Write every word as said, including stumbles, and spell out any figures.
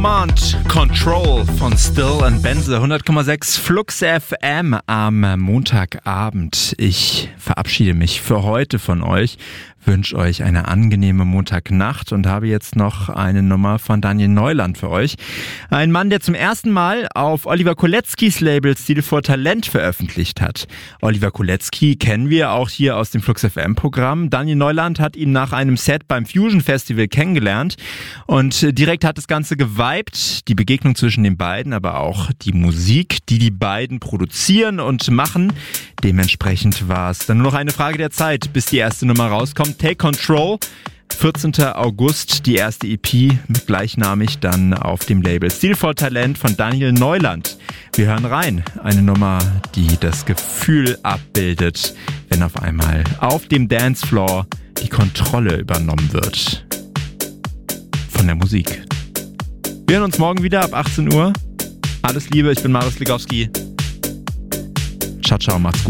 Command Control von Still and Benze, hundert Komma sechs Flux F M am Montagabend. Ich verabschiede mich für heute von euch, wünsche euch eine angenehme Montagnacht und habe jetzt noch eine Nummer von Daniel Neuland für euch. Ein Mann, der zum ersten Mal auf Oliver Koletzkis Label Stil for Talent veröffentlicht hat. Oliver Koletzki kennen wir auch hier aus dem Flux F M Programm. Daniel Neuland hat ihn nach einem Set beim Fusion Festival kennengelernt und direkt hat das Ganze geweibt. Die Begegnung zwischen den beiden, aber auch die Musik, die die beiden produzieren und machen. Dementsprechend war es dann nur noch eine Frage der Zeit, bis die erste Nummer rauskommt. Take Control, vierzehnten August, die erste E P, gleichnamig dann auf dem Label Stil for Talent von Daniel Neuland. Wir hören rein, eine Nummer, die das Gefühl abbildet, wenn auf einmal auf dem Dancefloor die Kontrolle übernommen wird von der Musik. Wir hören uns morgen wieder ab achtzehn Uhr. Alles Liebe, ich bin Marius Legowski. Ciao, ciao, macht's gut.